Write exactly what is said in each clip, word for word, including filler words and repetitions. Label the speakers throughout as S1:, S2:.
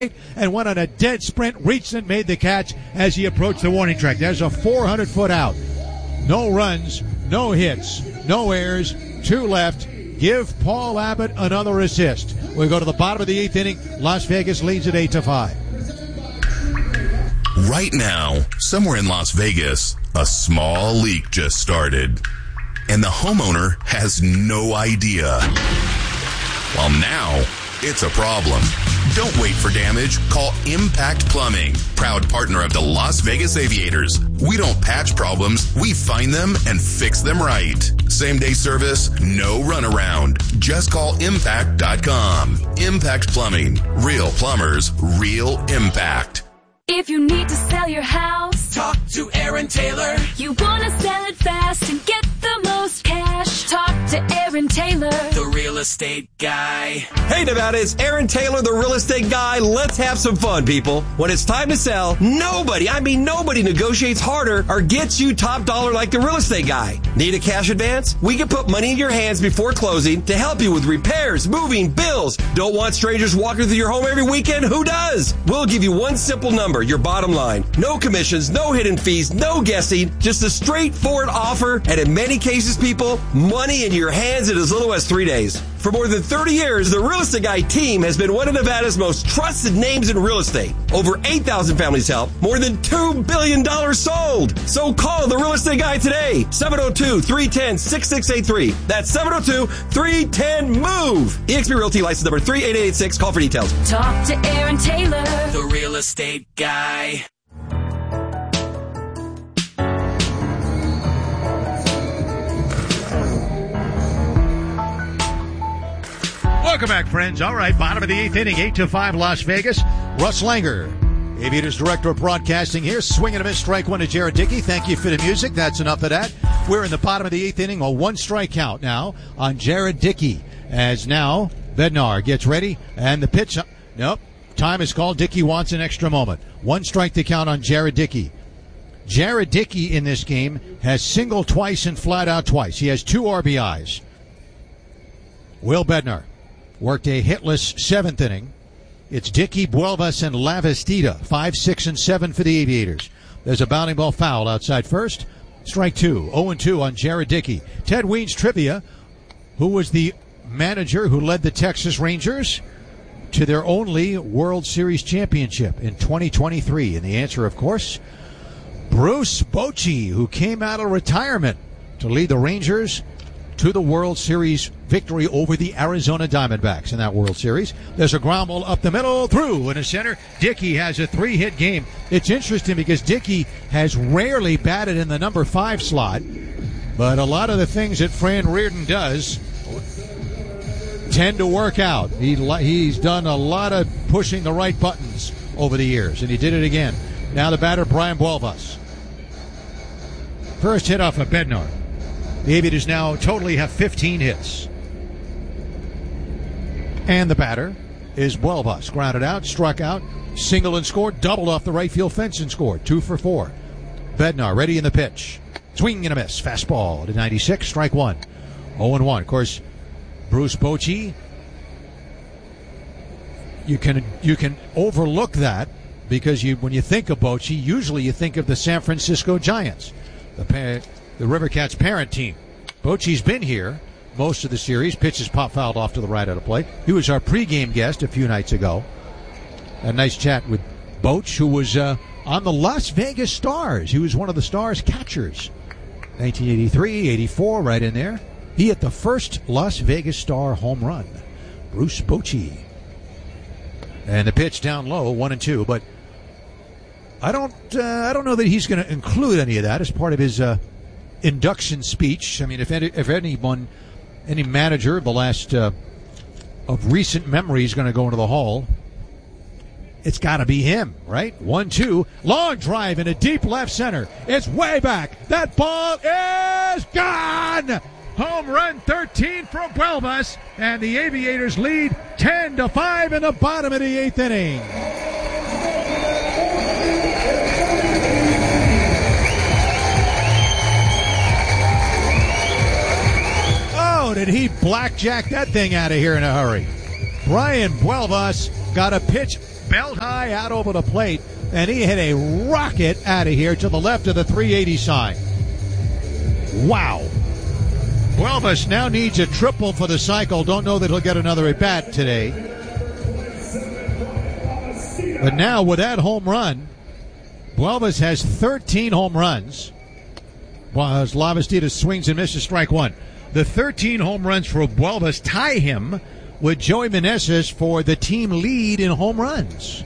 S1: and went on a dead sprint, reached and made the catch as he approached the warning track. There's a four hundred foot out. No runs, no hits, no errors, two left. Give Paul Abbott another assist. We go to the bottom of the eighth inning. Las Vegas leads at eight to five.
S2: Right now, somewhere in Las Vegas, a small leak just started, and the homeowner has no idea. Well, now it's a problem. Don't wait for damage. Call Impact Plumbing, proud partner of the Las Vegas Aviators. We don't patch problems. We find them and fix them right. Same day service, no runaround. Just call impact dot com. Impact Plumbing. Real plumbers, real impact.
S3: If you need to sell your house,
S4: talk to Aaron Taylor.
S3: You want to sell it fast and get the most cash, talk to Aaron Taylor,
S4: the real estate guy.
S5: Hey Nevada, it's Aaron Taylor, the real estate guy. Let's have some fun, people. When it's time to sell, nobody, I mean nobody negotiates harder or gets you top dollar like the real estate guy. Need a cash advance? We can put money in your hands before closing to help you with repairs, moving, bills. Don't want strangers walking through your home every weekend? Who does? We'll give you one simple number, your bottom line. No commissions, no hidden fees, no guessing, just a straightforward offer, and in many cases, people, money in your hands in as little as three days. For more than thirty years, the Real Estate Guy team has been one of Nevada's most trusted names in real estate. Over eight thousand families helped, more than two billion dollars sold. So call the Real Estate Guy today, seven oh two, three one zero, six six eight three. That's seven oh two, three one zero, MOVE. eXp Realty license number three eight eight eight six. Call for details.
S3: talk to Aaron Taylor,
S4: the real estate guy.
S1: Welcome back, friends. All right, bottom of the eighth inning, eight to five, Las Vegas. Russ Langer, Aviators Director of Broadcasting here. Swing and a miss, strike one to Jared Dickey. Thank you for the music. That's enough of that. We're in the bottom of the eighth inning, a one strike count now on Jared Dickey. As now, Bednar gets ready, and the pitch. Nope, time is called. Dickey wants an extra moment. One strike to count on Jared Dickey. Jared Dickey in this game has singled twice and flat out twice. He has two R B Is. Will Bednar worked a hitless seventh inning. It's Dickey, Buelvas, and Lavastida, five, six, and seven for the Aviators. There's a bounding ball foul outside first. Strike two, oh and two on Jared Dickey. Ted Weens trivia, who was the manager who led the Texas Rangers to their only World Series championship in twenty twenty-three. And the answer, of course, Bruce Bochy, who came out of retirement to lead the Rangers to the World Series victory over the Arizona Diamondbacks in that World Series. There's a ground ball up the middle, through in the center. Dickey has a three-hit game. It's interesting because Dickey has rarely batted in the number five slot, but a lot of the things that Fran Reardon does tend to work out. He He's done a lot of pushing the right buttons over the years, and he did it again. Now the batter, Brian Buelvas. First hit off of Bednar. The Aviators now totally have fifteen hits. And the batter is Buelvas. Grounded out, struck out, single and scored, doubled off the right field fence and scored. Two for four. Bednar ready in the pitch. Swing and a miss. Fastball to ninety-six, strike one. oh and one. Of course, Bruce Bochy, you can you can overlook that because you when you think of Bochy, usually you think of the San Francisco Giants, the pa- the Rivercats parent team. Bochy's been here most of the series. Pitches pop fouled off to the right out of play. He was our pregame guest a few nights ago. A nice chat with Boch, who was uh, on the Las Vegas Stars. He was one of the Stars catchers. nineteen eighty-three, eighty-four, right in there. He hit the first Las Vegas Star home run. Bruce Bochy. And the pitch down low, one and two. But I don't, uh, I don't know that he's going to include any of that as part of his uh, induction speech. I mean, if any, if anyone, any manager of the last uh, of recent memory is going to go into the Hall, it's got to be him, right? One, two, long drive in a deep left center. It's way back. That ball is gone. Home run thirteen from Buelvas, and the Aviators lead ten to five in the bottom of the eighth inning. Oh, did he blackjack that thing out of here in a hurry? Brian Buelvas got a pitch belt high out over the plate, and he hit a rocket out of here to the left of the three eighty sign. Wow. Buelvas now needs a triple for the cycle. Don't know that he'll get another at bat today. But now with that home run, Buelvas has thirteen home runs. While Lavastida swings and misses strike one. The thirteen home runs for Buelvas tie him with Joey Meneses for the team lead in home runs.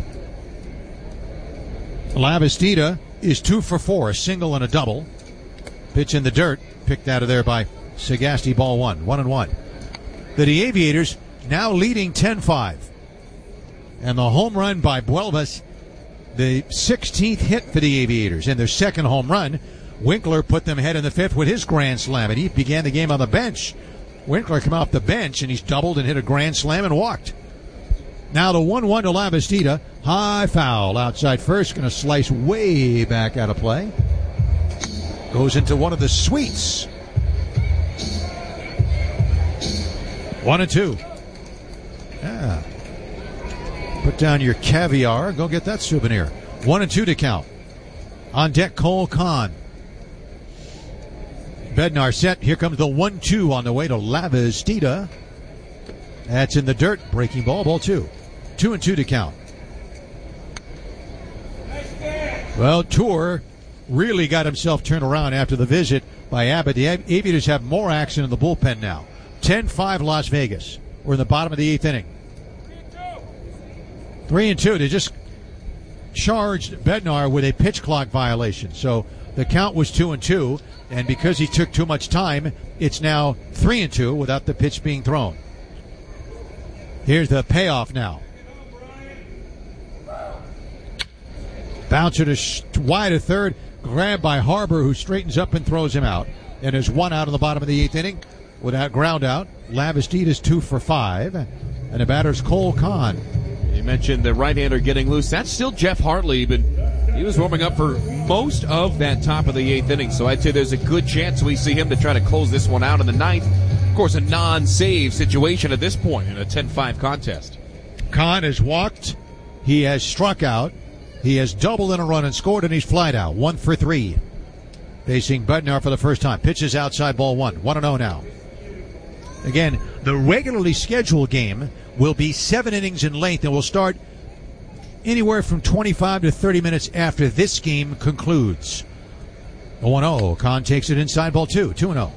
S1: Lavastida is two for four, a single and a double. Pitch in the dirt, picked out of there by Sagasti, ball one, one and one. The Aviators now leading ten five. And the home run by Buelvas, the sixteenth hit for the Aviators. And their second home run, Winkler put them ahead in the fifth with his grand slam. And he began the game on the bench. Winkler came off the bench, and he's doubled and hit a grand slam and walked. Now the one one to Lavastida. High foul outside first. Going to slice way back out of play. Goes into one of the suites. One and two. Yeah. Put down your caviar. Go get that souvenir. One and two to count. On deck, Cole Kahn. Bednar set. Here comes the one two on the way to Lavastida. That's in the dirt. Breaking ball. Ball two. Two and two to count. Well, Tour really got himself turned around after the visit by Abbott. The Aviators have more action in the bullpen now. ten five Las Vegas. We're in the bottom of the eighth inning. Three and two. They just charged Bednar with a pitch clock violation. So the count was two and two, and because he took too much time, it's now three and two without the pitch being thrown. Here's the payoff now. Bouncer to sh- wide of third, grabbed by Harbor, who straightens up and throws him out. And there's one out in the bottom of the eighth inning without ground out. Lavastida's two for five, and the batter's Cole Kahn.
S6: You mentioned the right-hander getting loose. That's still Jeff Hartley, but he was warming up for most of that top of the eighth inning. So I'd say there's a good chance we see him to try to close this one out in the ninth. Of course, a non-save situation at this point in a ten five contest.
S1: Kahn has walked. He has struck out. He has doubled in a run and scored, and he's flied out. One for three. Facing Bednar for the first time. Pitches outside, ball one. one and oh now. Again, the regularly scheduled game will be seven innings in length and will start anywhere from twenty-five to thirty minutes after this game concludes. one oh. Kahn takes it inside, ball two. two and oh.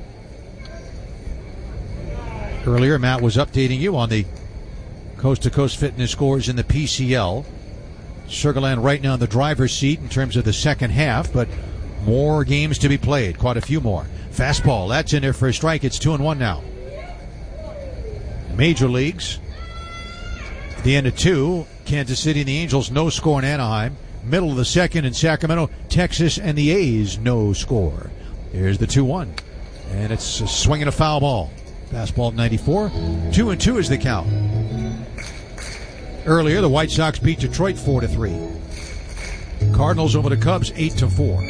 S1: Earlier, Matt was updating you on the coast-to-coast fitness scores in the P C L. Sugarland right now in the driver's seat in terms of the second half, but more games to be played. Quite a few more. Fastball, that's in there for a strike. It's two and one now. Major leagues. At the end of two, Kansas City and the Angels, no score in Anaheim. Middle of the second in Sacramento, Texas and the A's, no score. Here's the two one. And it's a swing and a foul ball. Fastball ninety-four. Two and two is the count. Earlier, the White Sox beat Detroit four to three. Cardinals over the Cubs eight to four.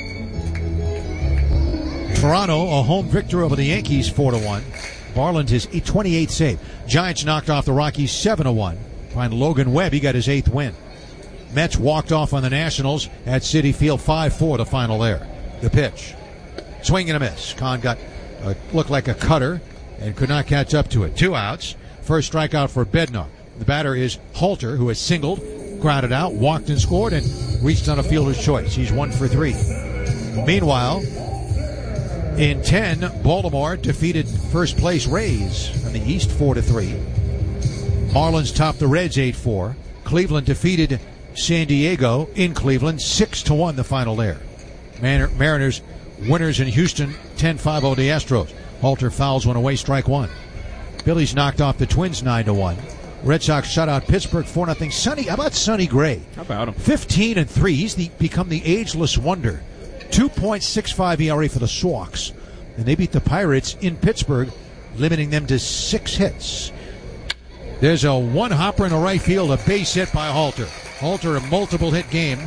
S1: Toronto, a home victory over the Yankees four to one. Barland his twenty-eighth save. Giants knocked off the Rockies seven to one. Find Logan Webb, he got his eighth win. Mets walked off on the Nationals at Citi Field five four, the final there. The pitch. Swing and a miss. Kahn got uh, looked like a cutter and could not catch up to it. Two outs. First strikeout for Bednar. The batter is Halter, who has singled, grounded out, walked and scored, and reached on a fielder's choice. He's one for three. Meanwhile, in ten, Baltimore defeated first place Rays in the East four to three. Marlins topped the Reds eight four. Cleveland defeated San Diego in Cleveland six to one, the final there. Mar- Mariners winners in Houston ten five over the Astros. Halter fouls one away, strike one. Phillies knocked off the Twins nine to one. Red Sox shut out Pittsburgh four nothing. Sonny, how about Sonny Gray?
S6: How about him?
S1: fifteen and three. He's the, become the ageless wonder. two point six five E R A for the Sox. And they beat the Pirates in Pittsburgh, limiting them to six hits. There's a one hopper in the right field, a base hit by Halter. Halter, a multiple hit game.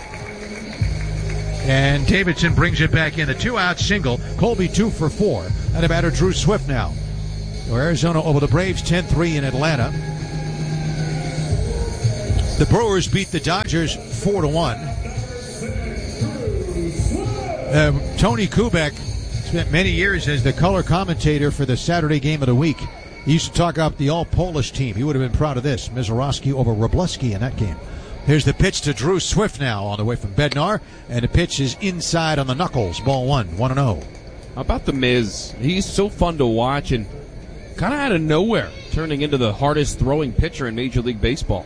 S1: And Davidson brings it back in. The two out single. Colby two for four. And the batter Drew Swift now. Arizona over the Braves ten three in Atlanta. The Brewers beat the Dodgers four to one. Uh, Tony Kubek spent many years as the color commentator for the Saturday game of the week. He used to talk up the all-Polish team. He would have been proud of this. Mizorowski over Wroblewski in that game. Here's the pitch to Drew Swift now on the way from Bednar, and the pitch is inside on the knuckles. Ball one, one and oh.
S6: How about the Miz? He's so fun to watch and kind of out of nowhere, turning into the hardest throwing pitcher in Major League Baseball.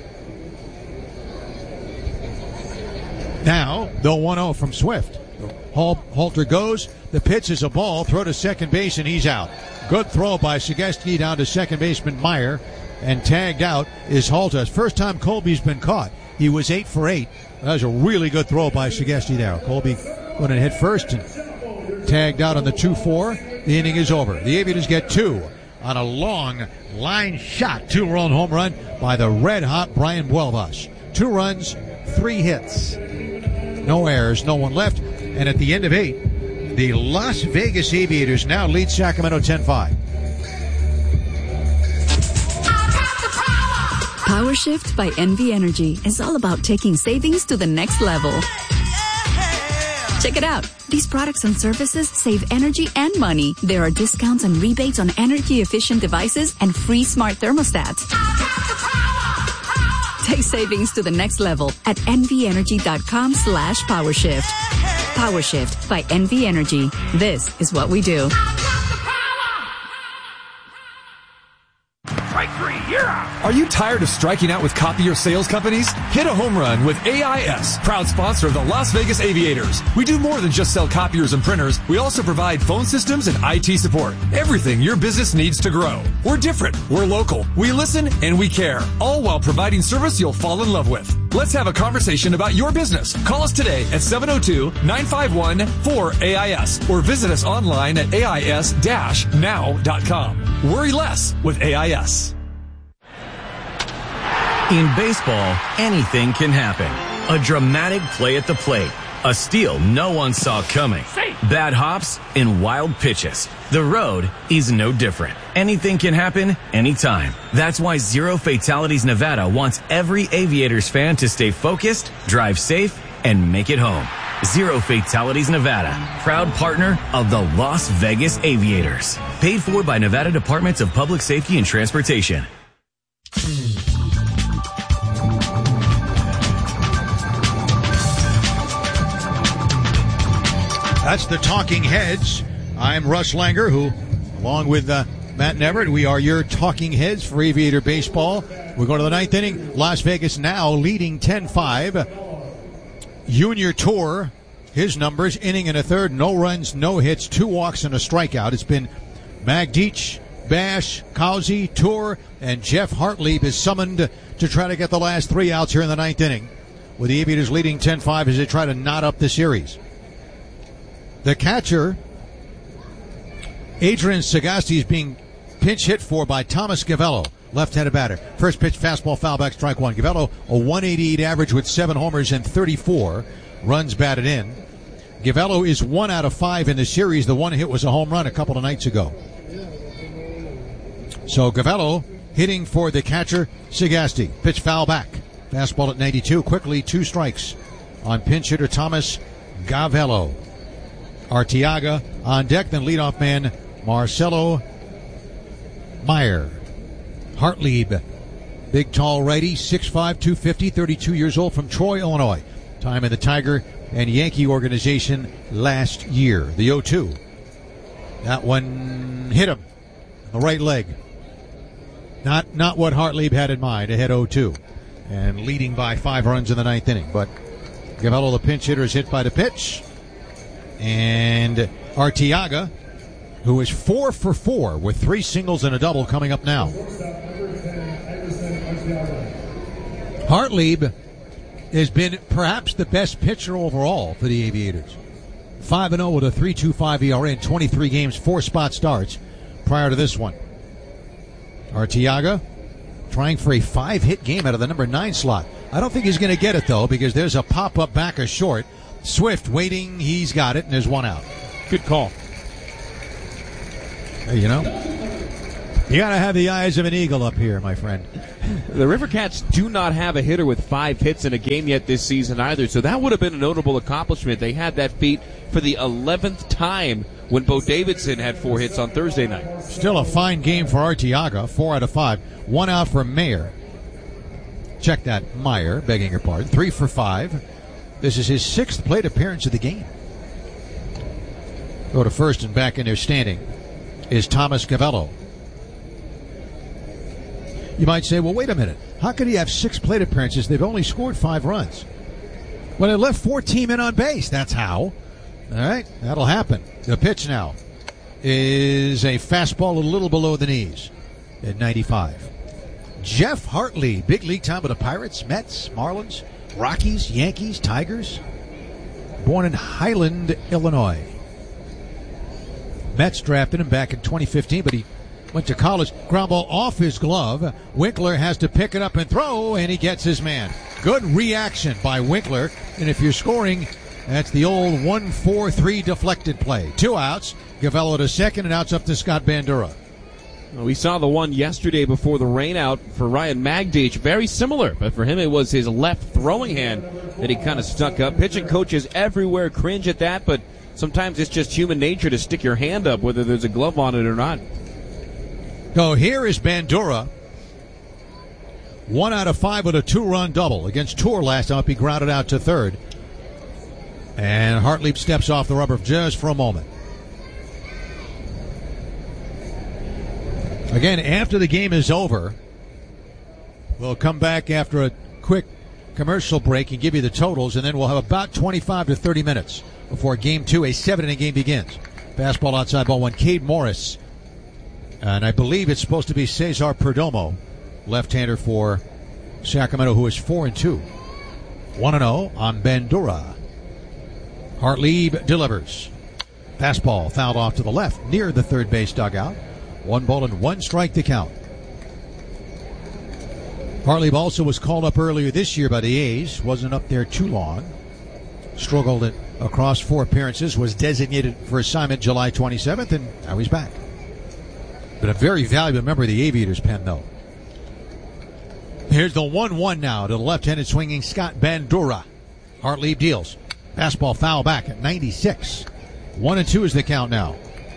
S1: Now, the one oh from Swift. Hal- Halter goes. The pitch is a ball. Throw to second base, and he's out. Good throw by Segesty down to second baseman Meyer. And tagged out is Halter. First time Colby's been caught. He was eight for eight. That was a really good throw by Segesty there. Colby went and hit first and tagged out on the two four. The inning is over. The Aviators get two on a long line shot. Two-run home run by the red-hot Brian Buelvas. Two runs, three hits. No errors, no one left. And at the end of eight, the Las Vegas Aviators now lead Sacramento ten five.
S7: Power Shift by N V Energy is all about taking savings to the next level. Check it out. These products and services save energy and money. There are discounts and rebates on energy-efficient devices and free smart thermostats. Take savings to the next level at nvenergy.com slash powershift. PowerShift by N V Energy. This is what we do.
S8: Are you tired of striking out with copier sales companies? Hit a home run with A I S, proud sponsor of the Las Vegas Aviators. We do more than just sell copiers and printers. We also provide phone systems and I T support. Everything your business needs to grow. We're different. We're local. We listen and we care, all while providing service you'll fall in love with. Let's have a conversation about your business. Call us today at seven oh two, nine five one, four A I S or visit us online at A I S dash now dot com. Worry less with A I S.
S9: In baseball, anything can happen. A dramatic play at the plate, a steal no one saw coming, bad hops, and wild pitches. The road is no different. Anything can happen anytime. That's why Zero Fatalities Nevada wants every Aviators fan to stay focused, drive safe, and make it home. Zero Fatalities Nevada, proud partner of the Las Vegas Aviators. Paid for by Nevada Departments of Public Safety and Transportation.
S1: That's the Talking Heads. I'm Russ Langer, who, along with uh, Matt Neverett, we are your Talking Heads for Aviator Baseball. We're going to the ninth inning. Las Vegas now leading ten five. Junior Tour, his numbers, inning and a third, no runs, no hits, two walks and a strikeout. It's been Magdic, Bash, Causi, Tour, and Jeff Hartlieb is summoned to try to get the last three outs here in the ninth inning, with the Aviators leading ten five as they try to knot up the series. The catcher, Adrian Sagasti, is being pinch hit for by Thomas Gavello, left-handed batter. First pitch, fastball, foul back, strike one. Gavello, a one eighty-eight average with seven homers and thirty-four runs batted in. Gavello is one out of five in the series. The one hit was a home run a couple of nights ago. So Gavello hitting for the catcher, Sagasti. Pitch foul back. Fastball at ninety-two. Quickly, two strikes on pinch hitter Thomas Gavello. Arteaga on deck, then leadoff man Marcelo Meyer. Hartlieb, big tall righty, six five, two fifty, thirty-two years old, from Troy, Illinois. Time in the Tiger and Yankee organization last year. The oh two. That one hit him in the right leg. Not not what Hartlieb had in mind. It had oh two. And leading by five runs in the ninth inning. But Gavello, the pinch hitter, is hit by the pitch. And Arteaga, who is four for four with three singles and a double, coming up now. Hartlieb has been perhaps the best pitcher overall for the Aviators. five and oh with a three point two five E R A in twenty-three games, four spot starts prior to this one. Arteaga trying for a five-hit game out of the number nine slot. I don't think he's going to get it, though, because there's a pop-up back a short. Swift waiting, he's got it, and there's one out.
S6: Good call.
S1: Hey, you know, you got to have the eyes of an eagle up here, my friend.
S6: The River Cats do not have a hitter with five hits in a game yet this season either, so that would have been a notable accomplishment. They had that feat for the eleventh time when Bo Davidson had four hits on Thursday night.
S1: Still a fine game for Arteaga, four out of five. One out for Mayer. Check that, Meyer, begging your pardon. Three for five. This is his sixth plate appearance of the game. Go to first and back in their standing is Thomas Gavello. You might say, well, wait a minute. How could he have six plate appearances? They've only scored five runs. Well, they left fourteen men on base. That's how. All right, that'll happen. The pitch now is a fastball a little below the knees at ninety-five. Jeff Hartley, big league time with the Pirates, Mets, Marlins, Rockies, Yankees, Tigers. Born in Highland, Illinois. Mets drafted him back in twenty fifteen, but he went to college. Ground ball off his glove. Winkler has to pick it up and throw, and he gets his man. Good reaction by Winkler. And if you're scoring, that's the old one four three deflected play. Two outs. Gavello to second, and outs up to Scott Bandura.
S6: Well, we saw the one yesterday before the rain out for Ryan Magdich. Very similar, but for him it was his left throwing hand that he kind of stuck up. Pitching coaches everywhere cringe at that, but sometimes it's just human nature to stick your hand up whether there's a glove on it or not.
S1: So here is Bandura. One out of five with a two-run double. Against Tour last up, he grounded out to third. And Hartlieb steps off the rubber just for a moment. Again, after the game is over, we'll come back after a quick commercial break and give you the totals, and then we'll have about twenty-five to thirty minutes before game two, a seven-inning game begins. Fastball outside, ball one. Cade Morris. And I believe it's supposed to be Cesar Perdomo, left-hander for Sacramento, who is four and two. one and oh on Bandura. Hartlieb delivers. Fastball fouled off to the left near the third base dugout. One ball and one strike to count. Hartlieb also was called up earlier this year by the A's. Wasn't up there too long. Struggled it across four appearances. Was designated for assignment July twenty-seventh, and now he's back. But a very valuable member of the Aviators pen, though. Here's the one one now to the left-handed swinging Scott Bandura. Hartlieb deals. Fastball foul back at ninety-six. One and two is the count now.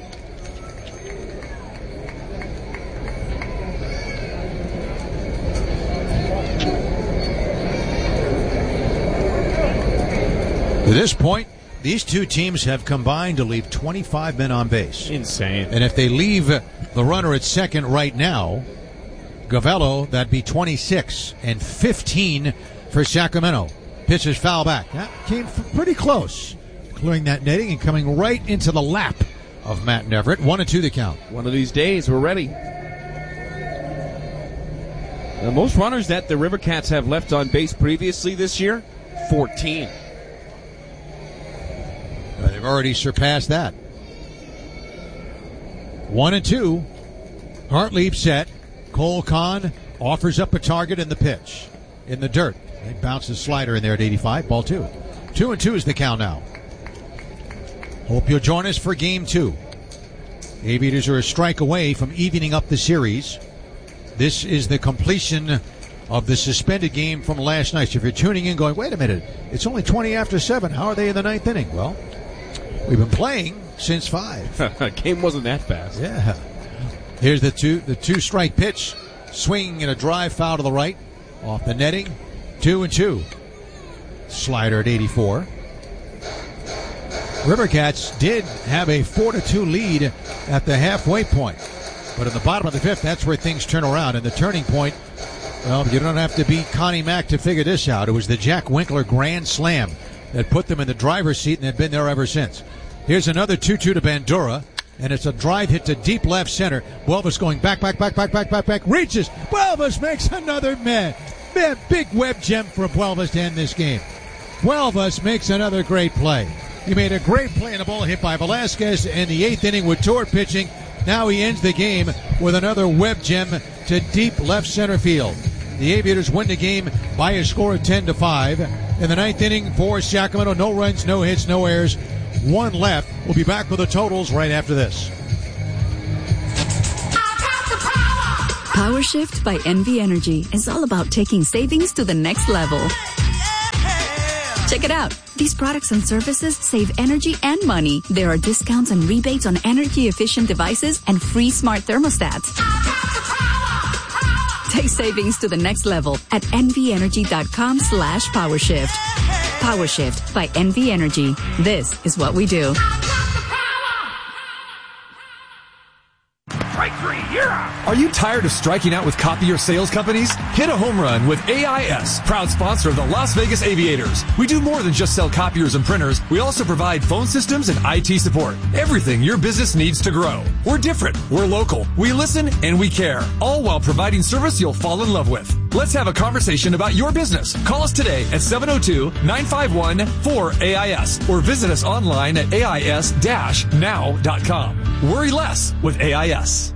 S1: To this point, these two teams have combined to leave twenty-five men on base.
S6: Insane.
S1: And if they leave the runner at second right now, Gavello, that'd be twenty-six and fifteen for Sacramento. Pitches foul back. That came pretty close. Clearing that netting and coming right into the lap of Matt Neverett. One and two the count.
S6: One of these days, we're ready. The most runners that the River Cats have left on base previously this year, fourteen.
S1: Uh, they've already surpassed that. One and two. Hartlieb set. Cole Kahn offers up a target in the pitch. In the dirt. They bounce the slider in there at eighty-five. Ball two. Two and two is the count now. Hope you'll join us for game two. Aviators are a strike away from evening up the series. This is the completion of the suspended game from last night. So if you're tuning in going, wait a minute, it's only twenty after seven. How are they in the ninth inning? Well, we've been playing since five.
S6: Game wasn't that fast.
S1: Yeah. Here's the two the two strike pitch. Swing and a drive foul to the right. Off the netting. Two and two. Slider at eighty-four. River Cats did have a four to two lead at the halfway point. But in the bottom of the fifth, that's where things turn around. And the turning point, well, you don't have to beat Connie Mack to figure this out. It was the Jack Winkler grand slam that put them in the driver's seat, and they've been there ever since. Here's another two two to Bandura, and it's a drive hit to deep left center. Buelvis going back, back, back, back, back, back, back, reaches. Buelvis makes another man. Man, big web gem for Buelvis to end this game. Buelvis makes another great play. He made a great play and a ball hit by Velasquez in the eighth inning with Tour pitching. Now he ends the game with another web gem to deep left center field. The Aviators win the game by a score of ten to five. In the ninth inning for Sacramento, no runs, no hits, no errors. One left. We'll be back with the totals right after this.
S10: I got the power.
S7: PowerShift by N V Energy is all about taking savings to the next level. Check it out. These products and services save energy and money. There are discounts and rebates on energy-efficient devices and free smart thermostats. Take savings to the next level at nvenergy.com slash PowerShift. PowerShift by N V Energy. This is what we do.
S8: Are you tired of striking out with copier sales companies? Hit a home run with A I S, proud sponsor of the Las Vegas Aviators. We do more than just sell copiers and printers. We also provide phone systems and I T support. Everything your business needs to grow. We're different. We're local. We listen and we care, all while providing service you'll fall in love with. Let's have a conversation about your business. Call us today at seven oh two, nine five one, four A I S or visit us online at A I S dash now dot com. Worry less with A I S.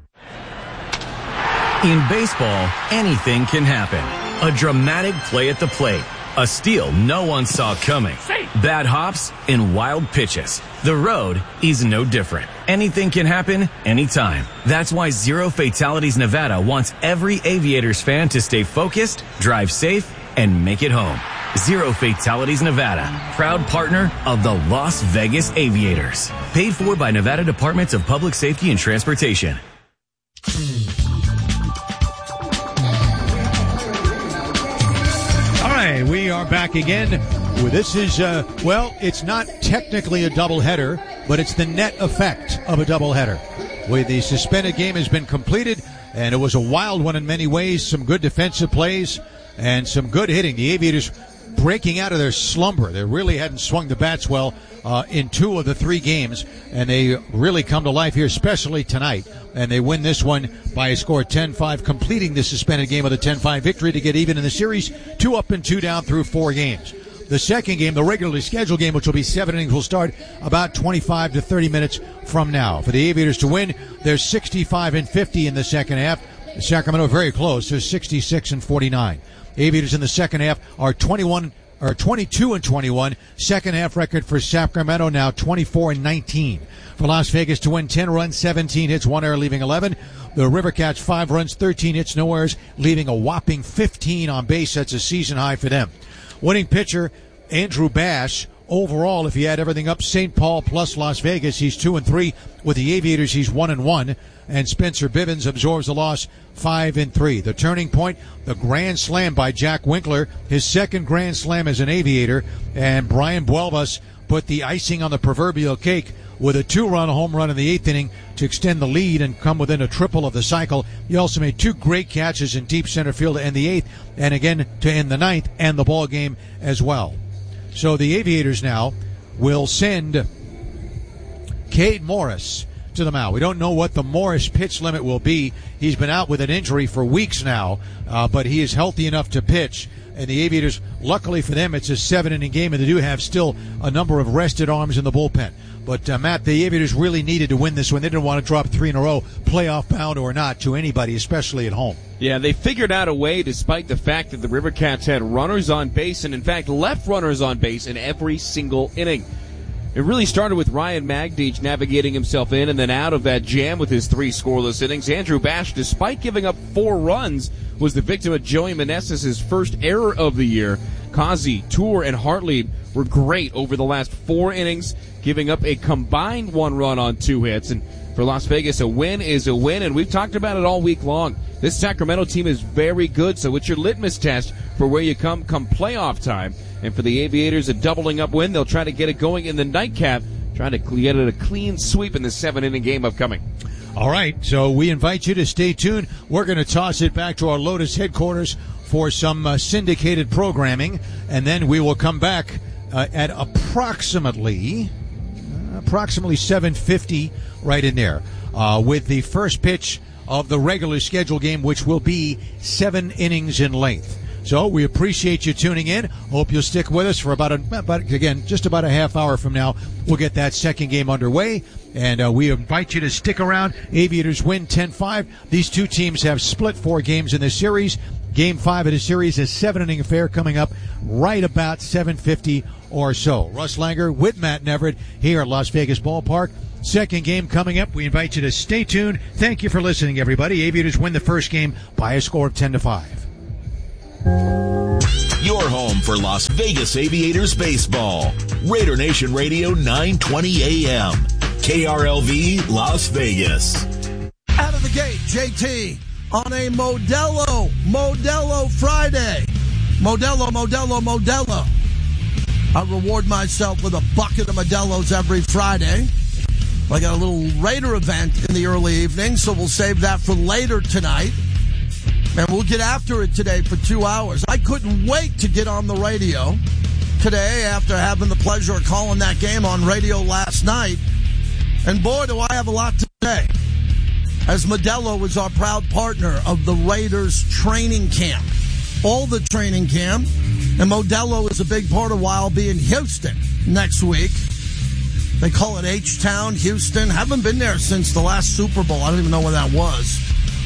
S9: In baseball, anything can happen. A dramatic play at the plate. A steal no one saw coming. Bad hops and wild pitches. The road is no different. Anything can happen anytime. That's why Zero Fatalities Nevada wants every Aviators fan to stay focused, drive safe, and make it home. Zero Fatalities Nevada, proud partner of the Las Vegas Aviators. Paid for by Nevada Departments of Public Safety and Transportation.
S1: We are back again. This is, uh, well, it's not technically a doubleheader, but it's the net effect of a doubleheader. Where the suspended game has been completed, and it was a wild one in many ways. Some good defensive plays and some good hitting. The Aviators breaking out of their slumber. They really hadn't swung the bats well uh, in two of the three games, and they really come to life here, especially tonight. And they win this one by a score of ten five, completing the suspended game with a ten five victory to get even in the series, two up and two down through four games. The second game, the regularly scheduled game, which will be seven innings, will start about twenty-five to thirty minutes from now. For the Aviators to win, they're sixty-five and fifty in the second half. Sacramento very close. They're sixty-six and forty-nine. Aviators in the second half are twenty-one or twenty-two and twenty-one. Second half record for Sacramento now twenty-four and nineteen. For Las Vegas to win, ten runs, seventeen hits, one error, leaving eleven. The Rivercats five runs, thirteen hits, no errors, leaving a whopping fifteen on base. That's a season high for them. Winning pitcher Andrew Bash. Overall, if you add everything up, Saint Paul plus Las Vegas, he's two and three. With the Aviators, he's one and one. And Spencer Bivens absorbs the loss, five and three. The turning point, the grand slam by Jack Winkler, his second grand slam as an Aviator, and Brian Buelvas put the icing on the proverbial cake with a two-run home run in the eighth inning to extend the lead and come within a triple of the cycle. He also made two great catches in deep center field to end the eighth, and again to end the ninth and the ball game as well. So the Aviators now will send Cade Morris to the mound. We don't know what the Morris pitch limit will be. He's been out with an injury for weeks now, uh, but he is healthy enough to pitch. And the Aviators, luckily for them, it's a seven-inning game, and they do have still a number of rested arms in the bullpen. But, uh, Matt, the Aviators really needed to win this one. They didn't want to drop three in a row, playoff bound or not, to anybody, especially at home.
S6: Yeah, they figured out a way, despite the fact that the Rivercats had runners on base and, in fact, left runners on base in every single inning. It really started with Ryan Magdich navigating himself in and then out of that jam with his three scoreless innings. Andrew Bash, despite giving up four runs, was the victim of Joey Meneses' first error of the year. Kazi, Tour, and Hartley were great over the last four innings, giving up a combined one run on two hits. And for Las Vegas, a win is a win, and we've talked about it all week long. This Sacramento team is very good, so it's your litmus test for where you come come playoff time. And for the Aviators, a doubling up win. They'll try to get it going in the nightcap, trying to get it a clean sweep in the seven-inning game upcoming.
S1: All right, so we invite you to stay tuned. We're going to toss it back to our Lotus headquarters for some uh, syndicated programming, and then we will come back uh, at approximately uh, approximately seven fifty, right in there, uh, with the first pitch of the regular schedule game, which will be seven innings in length. So we appreciate you tuning in. Hope you'll stick with us for about, a, about again, just about a half hour from now. We'll get that second game underway, and uh, we invite you to stick around. Aviators win ten five. These two teams have split four games in this series. Game five of the series is seven-inning affair coming up right about seven fifty or so. Russ Langer with Matt Neverett here at Las Vegas Ballpark. Second game coming up. We invite you to stay tuned. Thank you for listening, everybody. Aviators win the first game by a score of ten to five.
S10: Your home for Las Vegas Aviators baseball. Raider Nation Radio, nine twenty A M. K R L V, Las Vegas.
S11: Out of the gate, J T on a Modelo, Modelo Friday. Modelo, Modelo, Modelo. I reward myself with a bucket of Modelos every Friday. I got a little Raider event in the early evening, so we'll save that for later tonight. And we'll get after it today for two hours. I couldn't wait to get on the radio today after having the pleasure of calling that game on radio last night. And boy, do I have a lot to say. As Modelo is our proud partner of the Raiders training camp. All the training camp. And Modelo is a big part of why I'll be in Houston next week. They call it H-Town, Houston. Haven't been there since the last Super Bowl. I don't even know where that was.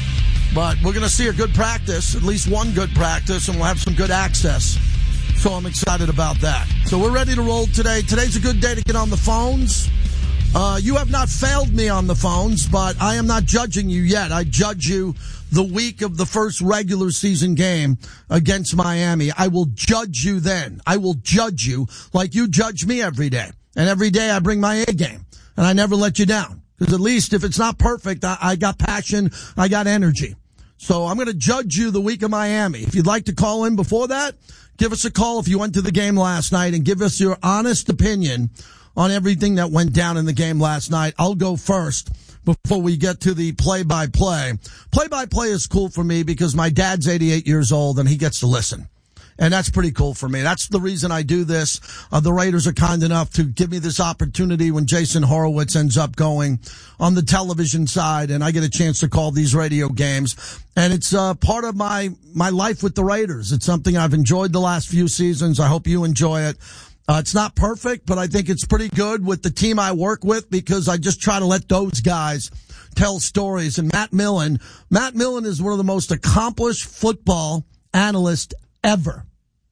S11: But we're going to see a good practice, at least one good practice, and we'll have some good access. So I'm excited about that. So we're ready to roll today. Today's a good day to get on the phones. Uh, you have not failed me on the phones, but I am not judging you yet. I judge you the week of the first regular season game against Miami. I will judge you then. I will judge you like you judge me every day. And every day I bring my A game, and I never let you down. Because at least if it's not perfect, I, I got passion, I got energy. So I'm going to judge you the week of Miami. If you'd like to call in before that, give us a call if you went to the game last night and give us your honest opinion on everything that went down in the game last night. I'll go first before we get to the play-by-play. Play-by-play is cool for me because my dad's eighty-eight years old and he gets to listen. And that's pretty cool for me. That's the reason I do this. Uh, the Raiders are kind enough to give me this opportunity when Jason Horowitz ends up going on the television side, and I get a chance to call these radio games. And it's uh, part of my, my life with the Raiders. It's something I've enjoyed the last few seasons. I hope you enjoy it. Uh, it's not perfect, but I think it's pretty good with the team I work with because I just try to let those guys tell stories. And Matt Millen, Matt Millen is one of the most accomplished football analysts ever,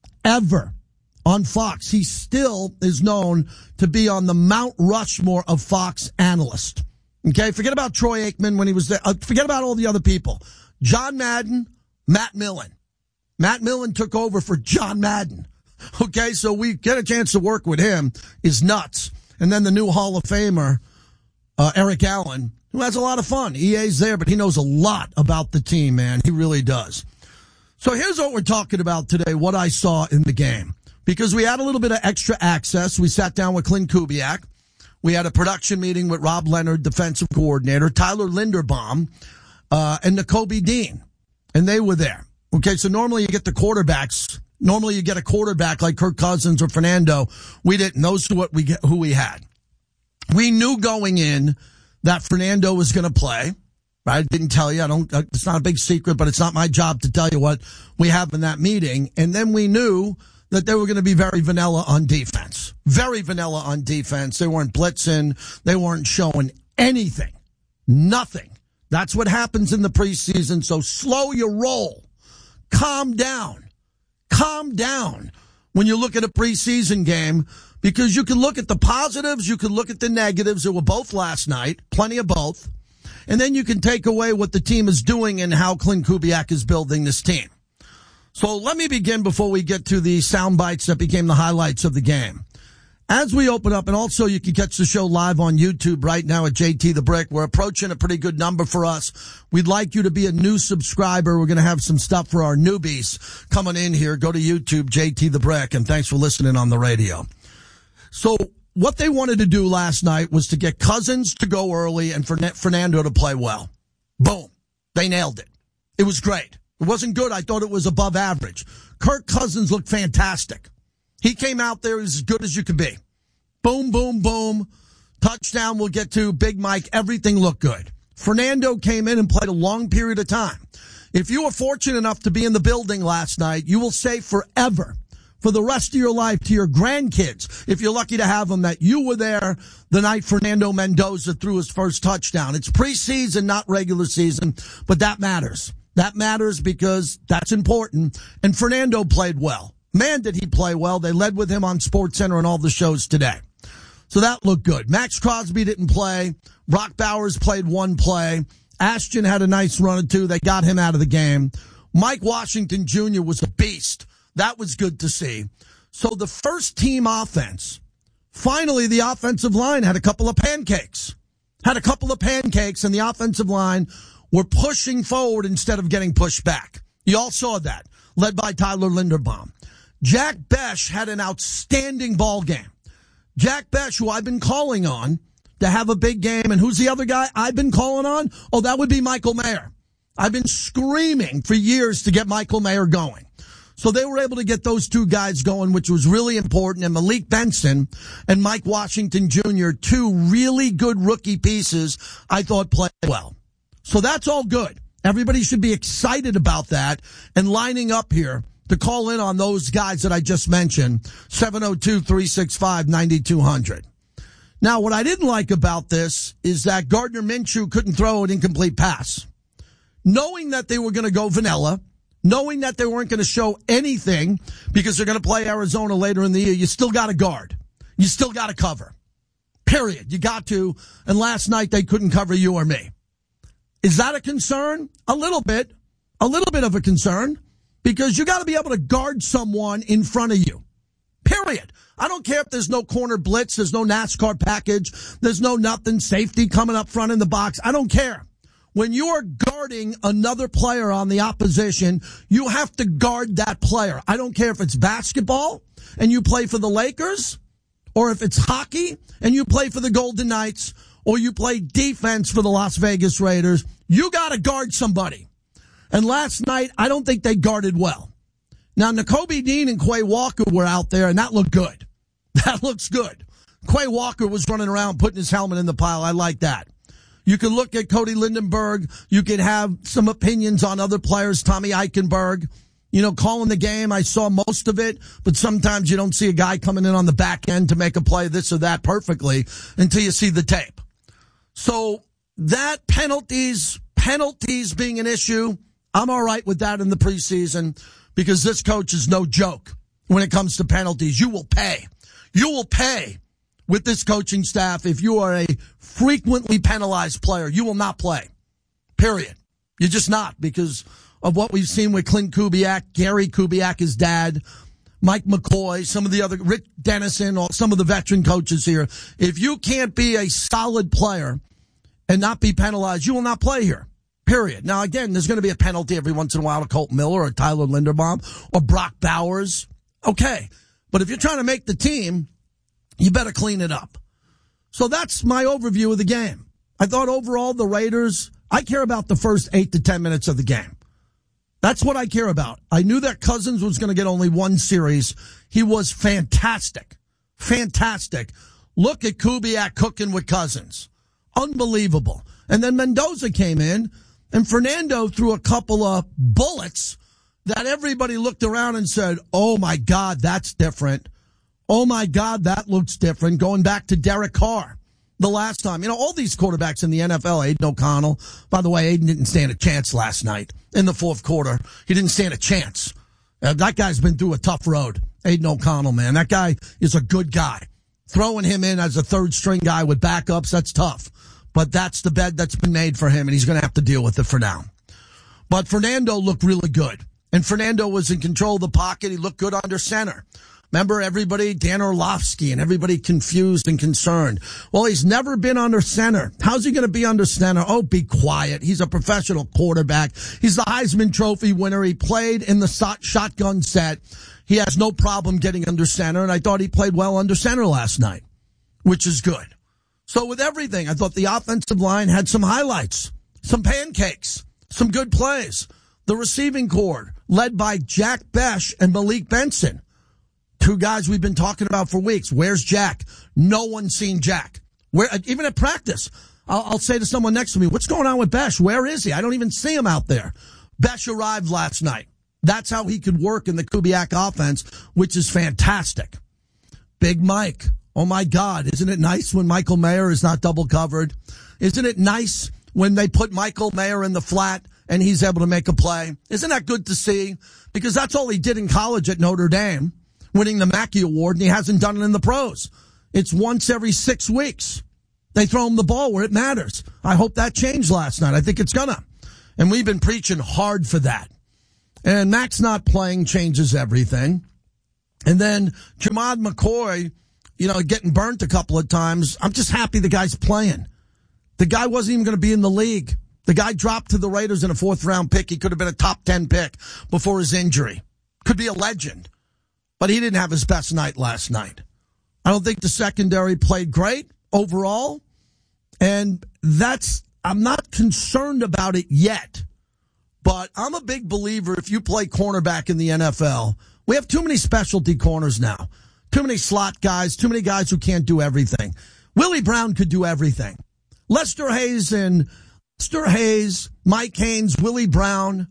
S11: ever on Fox. He still is known to be on the Mount Rushmore of Fox analysts. Okay, forget about Troy Aikman when he was there. Uh, forget about all the other people. John Madden, Matt Millen. Matt Millen took over for John Madden. Okay, so we get a chance to work with him is nuts. And then the new Hall of Famer, uh, Eric Allen, who has a lot of fun. E A's there, but he knows a lot about the team, man. He really does. So here's what we're talking about today, what I saw in the game. Because we had a little bit of extra access. We sat down with Clint Kubiak. We had a production meeting with Rob Leonard, defensive coordinator, Tyler Linderbaum, uh, and Nakobe Dean. And they were there. Okay, so normally you get the quarterbacks. Normally you get a quarterback like Kirk Cousins or Fernando. We didn't. Those are what we get, who we had. We knew going in that Fernando was going to play. I didn't tell you. I don't, it's not a big secret, but it's not my job to tell you what we have in that meeting. And then we knew that they were going to be very vanilla on defense. Very vanilla on defense. They weren't blitzing. They weren't showing anything. Nothing. That's what happens in the preseason. So slow your roll. Calm down. Calm down when you look at a preseason game because you can look at the positives. You can look at the negatives. There were both last night. Plenty of both. And then you can take away what the team is doing and how Clint Kubiak is building this team. So let me begin before we get to the sound bites that became the highlights of the game. As we open up, and also you can catch the show live on YouTube right now at J T The Brick. We're approaching a pretty good number for us. We'd like you to be a new subscriber. We're going to have some stuff for our newbies coming in here. Go to YouTube, J T The Brick, and thanks for listening on the radio. So what they wanted to do last night was to get Cousins to go early and for Fernando to play well. Boom. They nailed it. It was great. It wasn't good. I thought it was above average. Kirk Cousins looked fantastic. He came out there as good as you could be. Boom, boom, boom. Touchdown we'll get to. Big Mike. Everything looked good. Fernando came in and played a long period of time. If you were fortunate enough to be in the building last night, you will say forever, for the rest of your life, to your grandkids, if you're lucky to have them, that you were there the night Fernando Mendoza threw his first touchdown. It's preseason, not regular season, but that matters. That matters because that's important. And Fernando played well. Man, did he play well. They led with him on SportsCenter and all the shows today. So that looked good. Max Crosby didn't play. Brock Bowers played one play. Ashton had a nice run or two. They got him out of the game. Mike Washington Junior was a beast. That was good to see. So the first team offense, finally the offensive line had a couple of pancakes. Had a couple of pancakes, and the offensive line were pushing forward instead of getting pushed back. You all saw that, led by Tyler Linderbaum. Jack Bech had an outstanding ball game. Jack Bech, who I've been calling on to have a big game, and who's the other guy I've been calling on? Oh, that would be Michael Mayer. I've been screaming for years to get Michael Mayer going. So they were able to get those two guys going, which was really important. And Malik Benson and Mike Washington Junior, two really good rookie pieces, I thought played well. So that's all good. Everybody should be excited about that and lining up here to call in on those guys that I just mentioned, seven oh two, three six five, nine two hundred. Now, what I didn't like about this is that Gardner Minshew couldn't throw an incomplete pass. Knowing that they were going to go vanilla, knowing that they weren't going to show anything because they're going to play Arizona later in the year, you still got to guard. You still got to cover. Period. You got to. And last night they couldn't cover you or me. Is that a concern? A little bit. A little bit of a concern because you got to be able to guard someone in front of you. Period. I don't care if there's no corner blitz, there's no NASCAR package, there's no nothing, safety coming up front in the box. I don't care. When you are guarding another player on the opposition, you have to guard that player. I don't care if it's basketball and you play for the Lakers, or if it's hockey and you play for the Golden Knights, or you play defense for the Las Vegas Raiders. You got to guard somebody. And last night, I don't think they guarded well. Now, Nakobe Dean and Quay Walker were out there, and that looked good. That looks good. Quay Walker was running around putting his helmet in the pile. I like that. You can look at Cody Lindenberg. You can have some opinions on other players, Tommy Eichenberg. You know, calling the game, I saw most of it, but sometimes you don't see a guy coming in on the back end to make a play this or that perfectly until you see the tape. So that penalties, penalties being an issue, I'm all right with that in the preseason because this coach is no joke when it comes to penalties. You will pay. You will pay with this coaching staff if you are a frequently penalized player. You will not play. Period. You're just not because of what we've seen with Clint Kubiak, Gary Kubiak, his dad, Mike McCoy, some of the other, Rick Dennison, or some of the veteran coaches here. If you can't be a solid player and not be penalized, you will not play here. Period. Now, again, there's going to be a penalty every once in a while to Colt Miller or Tyler Linderbaum or Brock Bowers. Okay. But if you're trying to make the team, you better clean it up. So that's my overview of the game. I thought overall the Raiders, I care about the first eight to ten minutes of the game. That's what I care about. I knew that Cousins was going to get only one series. He was fantastic. Fantastic. Look at Kubiak cooking with Cousins. Unbelievable. And then Mendoza came in, and Fernando threw a couple of bullets that everybody looked around and said, oh, my God, that's different. Oh, my God, that looks different. Going back to Derek Carr the last time. You know, all these quarterbacks in the N F L, Aiden O'Connell. By the way, Aiden didn't stand a chance last night in the fourth quarter. He didn't stand a chance. Uh, that guy's been through a tough road. Aiden O'Connell, man. That guy is a good guy. Throwing him in as a third-string guy with backups, that's tough. But that's the bed that's been made for him, and he's going to have to deal with it for now. But Fernando looked really good. And Fernando was in control of the pocket. He looked good under center. Remember everybody, Dan Orlovsky, and everybody confused and concerned. Well, he's never been under center. How's he going to be under center? Oh, be quiet. He's a professional quarterback. He's the Heisman Trophy winner. He played in the shotgun set. He has no problem getting under center, and I thought he played well under center last night, which is good. So with everything, I thought the offensive line had some highlights, some pancakes, some good plays. The receiving corps, led by Jack Bech and Malik Benson. Two guys we've been talking about for weeks. Where's Jack? No one's seen Jack. Where, even at practice, I'll, I'll say to someone next to me, what's going on with Bech? Where is he? I don't even see him out there. Bech arrived last night. That's how he could work in the Kubiak offense, which is fantastic. Big Mike. Oh, my God. Isn't it nice when Michael Mayer is not double covered? Isn't it nice when they put Michael Mayer in the flat and he's able to make a play? Isn't that good to see? Because that's all he did in college at Notre Dame, winning the Mackey Award, and he hasn't done it in the pros. It's once every six weeks. They throw him the ball where it matters. I hope that changed last night. I think it's gonna. And we've been preaching hard for that. And Max not playing changes everything. And then Jamad McCoy, you know, getting burnt a couple of times. I'm just happy the guy's playing. The guy wasn't even going to be in the league. The guy dropped to the Raiders in a fourth round pick. He could have been a top ten pick before his injury. Could be a legend. But he didn't have his best night last night. I don't think the secondary played great overall. And that's, I'm not concerned about it yet. But I'm a big believer if you play cornerback in the N F L, we have too many specialty corners now. Too many slot guys, too many guys who can't do everything. Willie Brown could do everything. Lester Hayes and Lester Hayes, Mike Haynes, Willie Brown.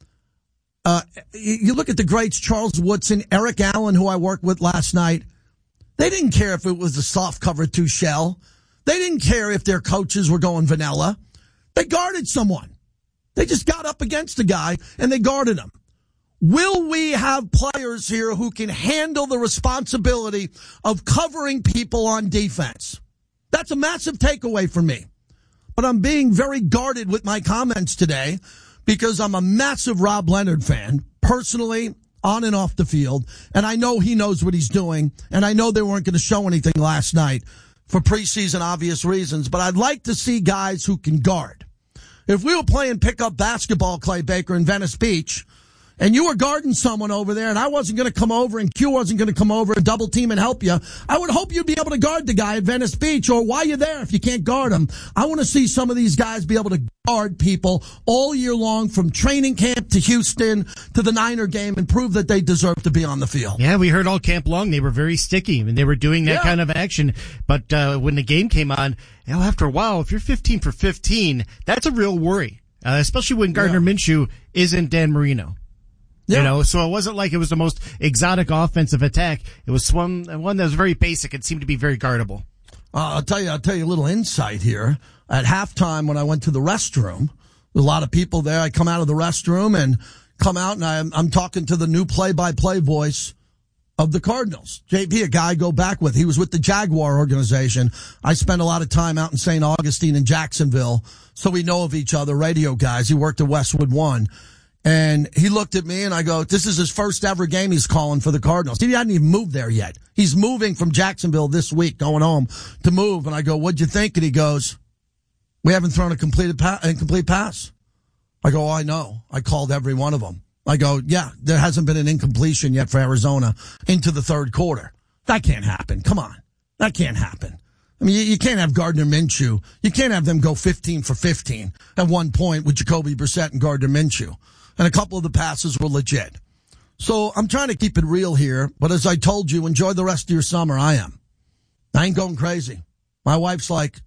S11: Uh, you look at the greats, Charles Woodson, Eric Allen, who I worked with last night. They didn't care if it was a soft cover two shell. They didn't care if their coaches were going vanilla. They guarded someone. They just got up against a guy and they guarded him. Will we have players here who can handle the responsibility of covering people on defense? That's a massive takeaway for me. But I'm being very guarded with my comments today because I'm a massive Rob Leonard fan, personally, on and off the field. And I know he knows what he's doing. And I know they weren't going to show anything last night for preseason obvious reasons. But I'd like to see guys who can guard. If we were playing pickup basketball, Clay Baker, in Venice Beach, and you were guarding someone over there, and I wasn't going to come over, and Q wasn't going to come over and double team and help you, I would hope you'd be able to guard the guy at Venice Beach, or while you're there if you can't guard him. I want to see some of these guys be able to guard people all year long, from training camp to Houston to the Niner game, and prove that they deserve to be on the field.
S12: Yeah, we heard all camp long they were very sticky, and they were doing that yeah. kind of action. But uh, when the game came on, you know, after a while, if you're fifteen for fifteen, that's a real worry, uh, especially when Gardner yeah. Minshew isn't Dan Marino. Yeah. You know, so it wasn't like it was the most exotic offensive attack. It was one, one that was very basic and seemed to be very guardable.
S11: Uh, I'll tell you, I'll tell you a little insight here. At halftime, when I went to the restroom, there's a lot of people there. I come out of the restroom and come out, and I'm, I'm talking to the new play-by-play voice of the Cardinals. J P, a guy I go back with. He was with the Jaguar organization. I spent a lot of time out in Saint Augustine and Jacksonville, so we know of each other, radio guys. He worked at Westwood One. And he looked at me and I go, this is his first ever game he's calling for the Cardinals. He hadn't even moved there yet. He's moving from Jacksonville this week, going home to move. And I go, what'd you think? And he goes, we haven't thrown a completed pa- incomplete pass. I go, oh, I know. I called every one of them. I go, yeah, there hasn't been an incompletion yet for Arizona into the third quarter. That can't happen. Come on. That can't happen. I mean, you, you can't have Gardner Minshew. You can't have them go fifteen for fifteen at one point with Jacoby Brissett and Gardner Minshew. And a couple of the passes were legit. So I'm trying to keep it real here. But as I told you, enjoy the rest of your summer. I am. I ain't going crazy. My wife's like,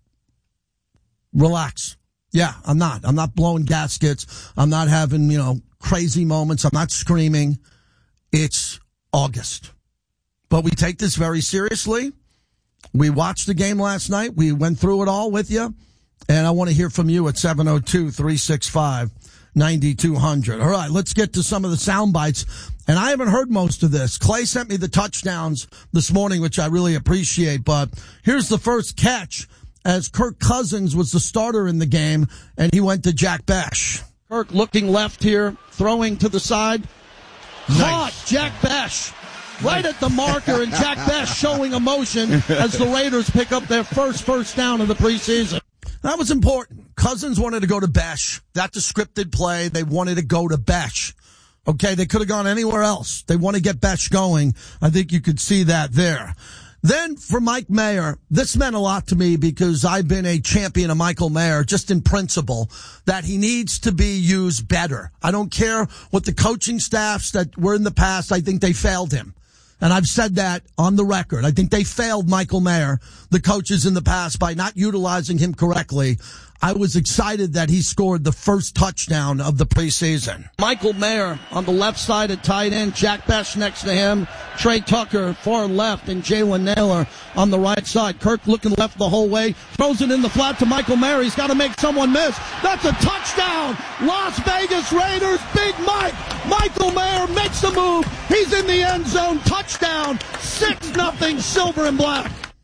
S11: relax. Yeah, I'm not. I'm not blowing gaskets. I'm not having, you know, crazy moments. I'm not screaming. It's August. But we take this very seriously. We watched the game last night. We went through it all with you. And I want to hear from you at seven oh two, three six five, nine two hundred. All right, let's get to some of the sound bites. And I haven't heard most of this. Clay sent me the touchdowns this morning, which I really appreciate. But here's the first catch, as Kirk Cousins was the starter in the game, and he went to Jack Besh. Kirk looking left here, throwing to the side. Caught nice. Jack Besh. Right at the marker, and Jack Besh showing emotion as the Raiders pick up their first first down of the preseason. That was important. Cousins wanted to go to Besh. That's a scripted play. They wanted to go to Besh. Okay, they could have gone anywhere else. They want to get Besh going. I think you could see that there. Then for Mike Mayer, this meant a lot to me because I've been a champion of Michael Mayer just in principle, that he needs to be used better. I don't care what the coaching staffs that were in the past, I think they failed him. And I've said that on the record. I think they failed Michael Mayer, the coaches in the past, by not utilizing him correctly. I was excited that he scored the first touchdown of the preseason. Michael Mayer on the left side at tight end, Jack Besh next to him, Trey Tucker far left, and Jalen Naylor on the right side. Kirk looking left the whole way, throws it in the flat to Michael Mayer. He's got to make someone miss. That's a touchdown! Las Vegas Raiders, Big Mike! Michael Mayer makes the move. He's in the end zone. Touchdown! six nothing Silver and Black.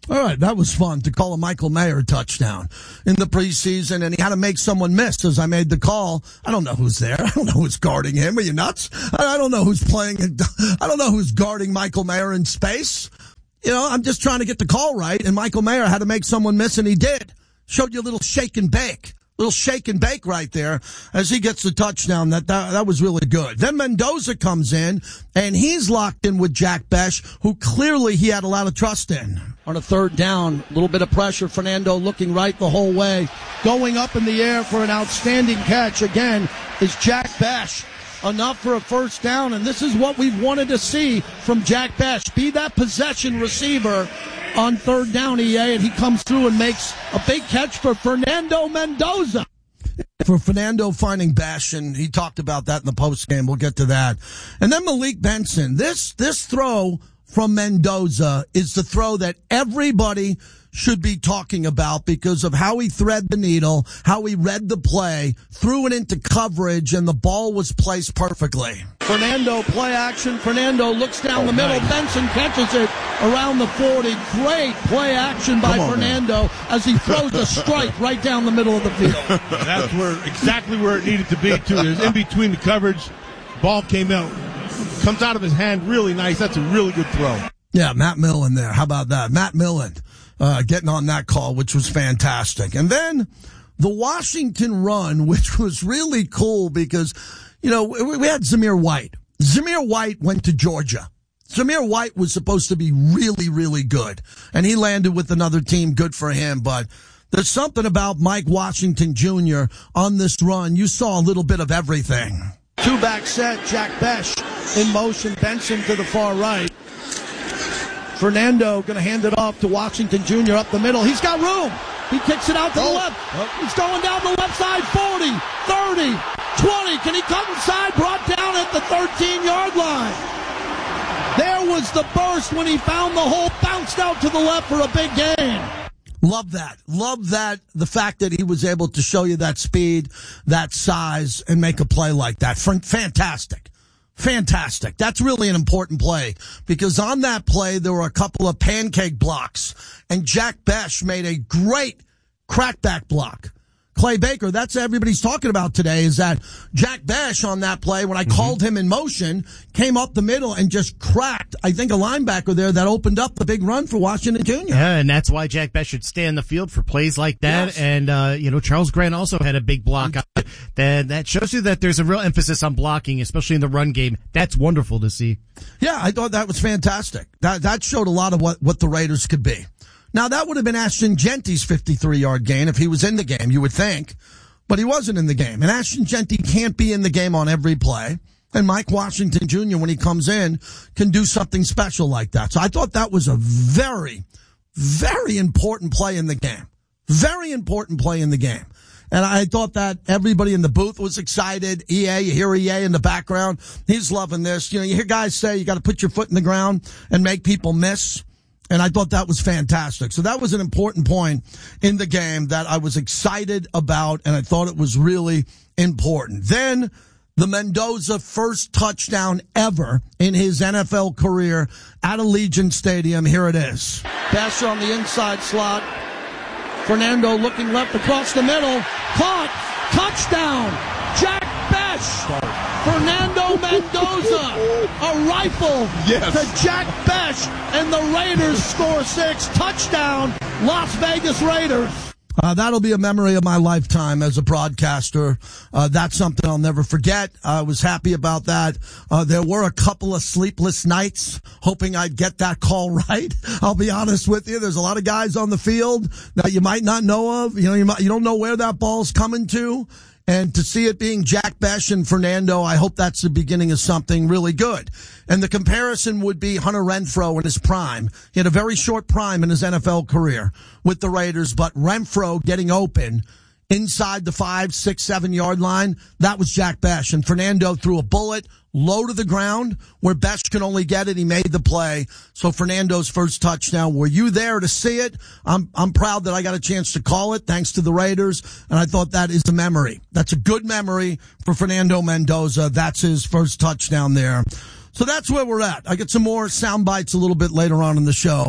S11: All right, that was fun to call a Michael Mayer touchdown in the preseason, and he had to make someone miss as I made the call. I don't know who's there. I don't know who's guarding him. Are you nuts? I don't know who's playing. I don't know who's guarding Michael Mayer in space. You know, I'm just trying to get the call right, and Michael Mayer had to make someone miss, and he did. Showed you a little shake and bake. Little shake and bake right there as he gets the touchdown. That, that that was really good. Then Mendoza comes in, and he's locked in with Jack Bech, who clearly he had a lot of trust in. On a third down, a little bit of pressure. Fernando looking right the whole way. Going up in the air for an outstanding catch again is Jack Bech. Enough for a first down, and this is what we've wanted to see from Jack Bech. Be that possession receiver on third down, E A, and he comes through and makes a big catch for Fernando Mendoza. For Fernando finding Bech, and he talked about that in the postgame. We'll get to that. And then Malik Benson. This, this throw from Mendoza is the throw that everybody should be talking about because of how he thread the needle, how he read the play, threw it into coverage, and the ball was placed perfectly. Fernando play action. Fernando looks down oh, the middle. Nice. Benson catches it around the forty. Great play action by on, Fernando man. As he throws a strike right down the middle of the field.
S13: That's where exactly where it needed to be, too. It was in between the coverage. Ball came out. Comes out of his hand really nice. That's a really good throw.
S11: Yeah, Matt Millen there. How about that? Matt Millen. Uh, getting on that call, which was fantastic. And then the Washington run, which was really cool because, you know, we, we had Zamir White. Zamir White went to Georgia. Zamir White was supposed to be really, really good. And he landed with another team. Good for him. But there's something about Mike Washington Junior on this run. You saw a little bit of everything. Two back set, Jack Bech in motion, Benson to the far right. Fernando going to hand it off to Washington Junior up the middle. He's got room. He kicks it out to oh. the left. Oh. He's going down the left side. forty, thirty, twenty. Can he come inside? Brought down at the thirteen-yard line. There was the burst when he found the hole. Bounced out to the left for a big gain. Love that. Love that. The fact that he was able to show you that speed, that size, and make a play like that. Fantastic. Fantastic. That's really an important play because on that play, there were a couple of pancake blocks and Jack Bech made a great crackback block. Clay Baker, that's what everybody's talking about today is that Jack Bech on that play, when I mm-hmm. called him in motion, came up the middle and just cracked, I think, a linebacker there that opened up the big run for Washington Junior
S12: Yeah, and that's why Jack Bech should stay in the field for plays like that. Yes. And, uh, you know, Charles Grant also had a big block. That, that shows you that there's a real emphasis on blocking, especially in the run game. That's wonderful to see.
S11: Yeah, I thought that was fantastic. That, that showed a lot of what, what the Raiders could be. Now, that would have been Ashton Genty's fifty-three-yard gain if he was in the game, you would think. But he wasn't in the game. And Ashton Genty can't be in the game on every play. And Mike Washington Junior, when he comes in, can do something special like that. So I thought that was a very, very important play in the game. Very important play in the game. And I thought that everybody in the booth was excited. E A, you hear E A in the background. He's loving this. You know, you hear guys say you got to put your foot in the ground and make people miss. And I thought that was fantastic. So that was an important point in the game that I was excited about, and I thought it was really important. Then the Mendoza first touchdown ever in his N F L career at Allegiant Stadium. Here it is. Pass on the inside slot. Fernando looking left across the middle. Caught. Touchdown. Jack Bech. Fernando Mendoza, a rifle yes. to Jack Bech, and the Raiders score six. Touchdown, Las Vegas Raiders. Uh, that'll be a memory of my lifetime as a broadcaster. Uh, that's something I'll never forget. I was happy about that. Uh, there were a couple of sleepless nights hoping I'd get that call right. I'll be honest with you. There's a lot of guys on the field that you might not know of. You know, you, might, you don't know where that ball's coming to. And to see it being Jack Bech and Fernando, I hope that's the beginning of something really good. And the comparison would be Hunter Renfrow in his prime. He had a very short prime in his N F L career with the Raiders, but Renfrow getting open inside the five, six, seven yard line, that was Jack Bech. And Fernando threw a bullet low to the ground where Bech can only get it. He made the play. So Fernando's first touchdown. Were you there to see it? I'm, I'm proud that I got a chance to call it thanks to the Raiders. And I thought that is a memory. That's a good memory for Fernando Mendoza. That's his first touchdown there. So that's where we're at. I get some more sound bites a little bit later on in the show.